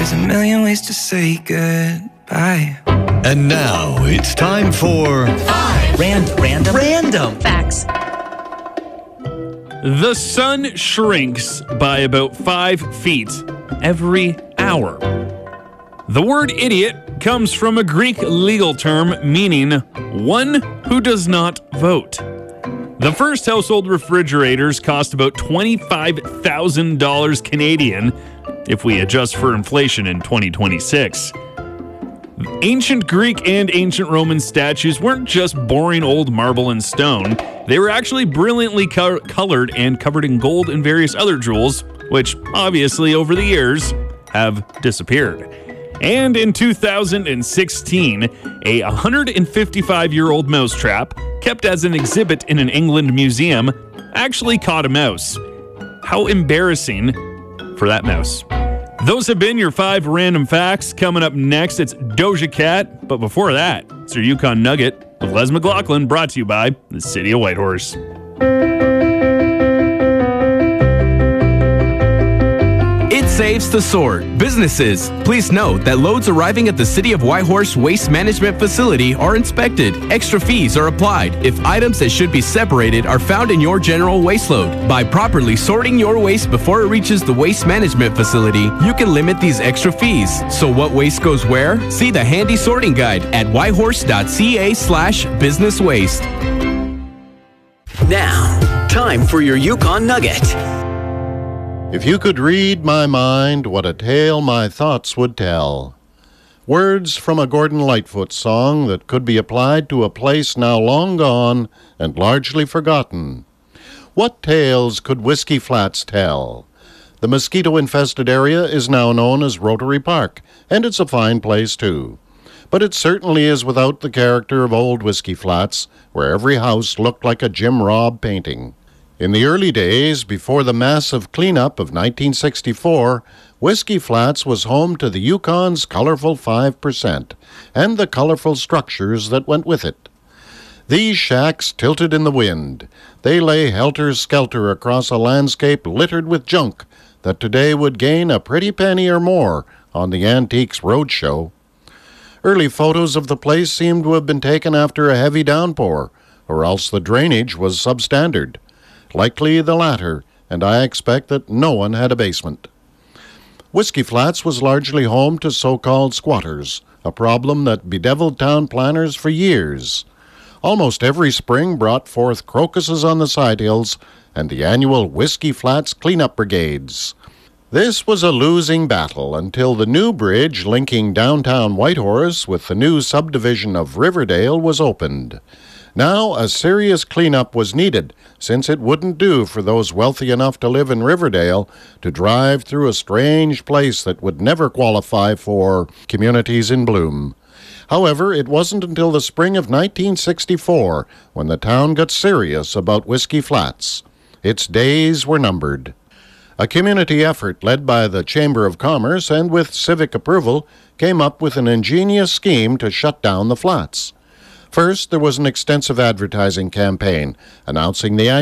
There's a million ways to say goodbye. And now it's time for Random Facts. The sun shrinks by about 5 feet every hour. The word idiot comes from a Greek legal term meaning one who does not vote. The first household refrigerators cost about $25,000 Canadian if we adjust for inflation in 2026. Ancient Greek and ancient Roman statues weren't just boring old marble and stone. They were actually brilliantly colored and covered in gold and various other jewels, which obviously over the years have disappeared. And in 2016, a 155-year-old mousetrap kept as an exhibit in an England museum actually caught a mouse. How embarrassing for that mouse. Those have been your 5 random facts. Coming up next, it's Doja Cat. But before that, it's your Yukon Nugget with Les McLaughlin, brought to you by the City of Whitehorse. It saves to sort. Businesses, please note that loads arriving at the City of Whitehorse Waste Management Facility are inspected. Extra fees are applied if items that should be separated are found in your general waste load. By properly sorting your waste before it reaches the Waste Management Facility, you can limit these extra fees. So what waste goes where? See the handy sorting guide at whitehorse.ca/business waste. Now, time for your Yukon Nugget. If you could read my mind, what a tale my thoughts would tell. Words from a Gordon Lightfoot song that could be applied to a place now long gone and largely forgotten. What tales could Whiskey Flats tell? The mosquito-infested area is now known as Rotary Park, and it's a fine place too. But it certainly is without the character of old Whiskey Flats, where every house looked like a Jim Robb painting. In the early days, before the massive cleanup of 1964, Whiskey Flats was home to the Yukon's colorful 5% and the colorful structures that went with it. These shacks tilted in the wind. They lay helter-skelter across a landscape littered with junk that today would gain a pretty penny or more on the Antiques Roadshow. Early photos of the place seemed to have been taken after a heavy downpour, or else the drainage was substandard. Likely the latter, and I expect that no one had a basement. Whiskey Flats was largely home to so-called squatters, a problem that bedeviled town planners for years. Almost every spring brought forth crocuses on the side hills and the annual Whiskey Flats cleanup brigades. This was a losing battle until the new bridge linking downtown Whitehorse with the new subdivision of Riverdale was opened. Now, a serious cleanup was needed, since it wouldn't do for those wealthy enough to live in Riverdale to drive through a strange place that would never qualify for communities in bloom. However, it wasn't until the spring of 1964 when the town got serious about Whiskey Flats. Its days were numbered. A community effort led by the Chamber of Commerce and with civic approval came up with an ingenious scheme to shut down the flats. First, there was an extensive advertising campaign announcing the